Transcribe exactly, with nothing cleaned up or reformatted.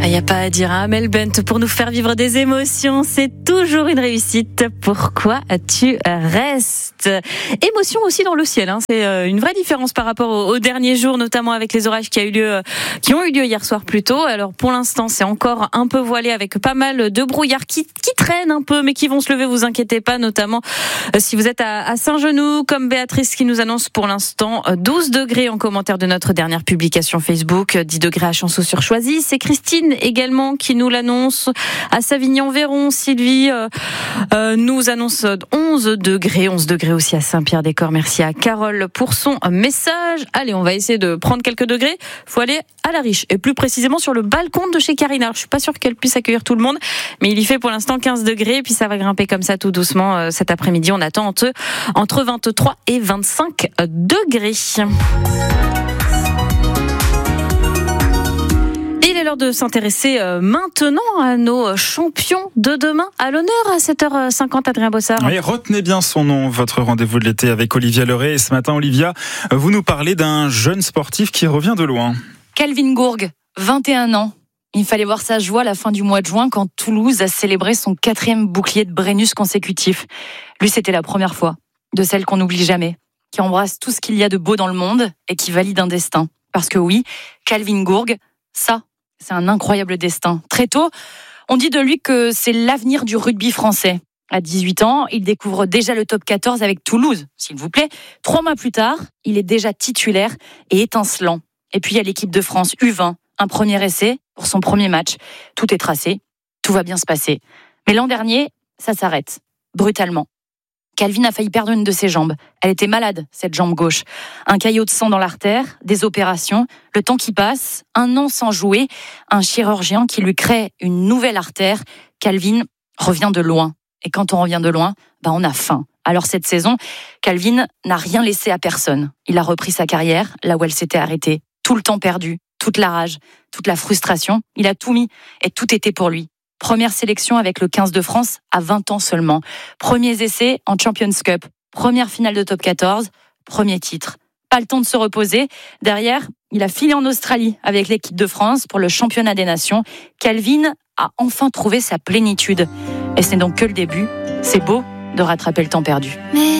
Il n'y a pas à dire, hein, Amel Bent, pour nous faire vivre des émotions, c'est toujours une réussite. Pourquoi tu restes ? Émotion aussi dans le ciel, hein. C'est une vraie différence par rapport aux, aux derniers jours, notamment avec les orages qui, a eu lieu, qui ont eu lieu hier soir plus tôt. Alors pour l'instant, c'est encore un peu voilé avec pas mal de brouillard qui, qui traînent un peu, mais qui vont se lever, vous inquiétez pas, notamment euh, si vous êtes à, à Saint-Genoux, comme Béatrice qui nous annonce pour l'instant douze degrés en commentaire de notre dernière publication Facebook, dix degrés à Chanceau-sur-Choisy. C'est Christine également qui nous l'annonce. À Savignan-Véron, Sylvie euh, euh, nous annonce onze degrés, onze degrés aussi à Saint-Pierre-des-Corps. Merci à Carole pour son message. Allez, on va essayer de prendre quelques degrés. Faut aller à la Riche et plus précisément sur le balcon de chez Karina. Alors, je suis pas sûre qu'elle puisse accueillir tout le monde, mais il y fait pour l'instant quinze degrés et puis ça va grimper comme ça tout doucement euh, cet après-midi. On attend entre, entre vingt-trois et vingt-cinq degrés. Il est l'heure de s'intéresser maintenant à nos champions de demain. À l'honneur à sept heures cinquante, Adrien Bossard. Oui, retenez bien son nom, votre rendez-vous de l'été avec Olivia Leray. Et ce matin, Olivia, vous nous parlez d'un jeune sportif qui revient de loin. Kelvin Gourg, vingt et un ans. Il fallait voir sa joie à la fin du mois de juin quand Toulouse a célébré son quatrième bouclier de Brennus consécutif. Lui, c'était la première fois, de celle qu'on n'oublie jamais, qui embrasse tout ce qu'il y a de beau dans le monde et qui valide un destin. Parce que oui, Kelvin Gourg, ça, c'est un incroyable destin. Très tôt, on dit de lui que c'est l'avenir du rugby français. À dix-huit ans, il découvre déjà le top quatorze avec Toulouse, s'il vous plaît. Trois mois plus tard, il est déjà titulaire et étincelant. Et puis il y a l'équipe de France U vingt, un premier essai pour son premier match. Tout est tracé, tout va bien se passer. Mais l'an dernier, ça s'arrête, brutalement. Kelvin a failli perdre une de ses jambes. Elle était malade, cette jambe gauche. Un caillot de sang dans l'artère, des opérations, le temps qui passe, un an sans jouer, un chirurgien qui lui crée une nouvelle artère. Kelvin revient de loin. Et quand on revient de loin, bah on a faim. Alors cette saison, Kelvin n'a rien laissé à personne. Il a repris sa carrière là où elle s'était arrêtée. Tout le temps perdu, toute la rage, toute la frustration. Il a tout mis et tout était pour lui. Première sélection avec le quinze de France à vingt ans seulement. Premiers essais en Champions Cup. Première finale de top quatorze. Premier titre. Pas le temps de se reposer. Derrière, il a filé en Australie avec l'équipe de France pour le championnat des nations. Kelvin a enfin trouvé sa plénitude. Et ce n'est donc que le début. C'est beau de rattraper le temps perdu. Mais